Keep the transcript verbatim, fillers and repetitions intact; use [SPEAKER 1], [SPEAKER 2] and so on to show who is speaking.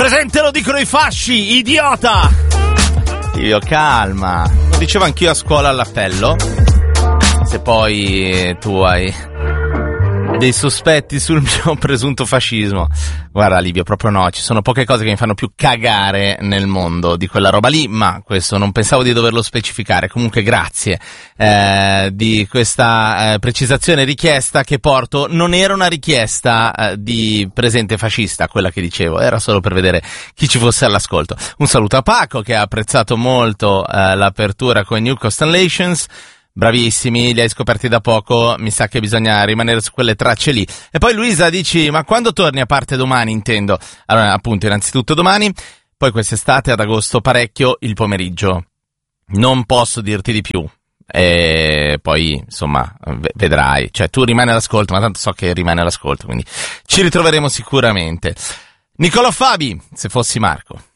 [SPEAKER 1] Presente lo dicono i fasci, idiota! Io, calma. Lo dicevo anch'io a scuola all'appello. Se poi tu hai dei sospetti sul mio presunto fascismo, guarda Livio, proprio no, ci sono poche cose che mi fanno più cagare nel mondo di quella roba lì, ma questo non pensavo di doverlo specificare. Comunque grazie eh, di questa eh, precisazione richiesta che porto. Non era una richiesta eh, di presente fascista quella che dicevo, era solo per vedere chi ci fosse all'ascolto. Un saluto a Paco che ha apprezzato molto eh, l'apertura con New Constellations. Bravissimi, li hai scoperti da poco, mi sa che bisogna rimanere su quelle tracce lì. E poi Luisa dici, ma quando torni, a parte domani intendo? Allora appunto, innanzitutto domani, poi quest'estate ad agosto parecchio il pomeriggio. Non posso dirti di più. E poi insomma v- vedrai, cioè tu rimani all'ascolto, ma tanto so che rimani all'ascolto, quindi ci ritroveremo sicuramente. Niccolò Fabi, se fossi Marco.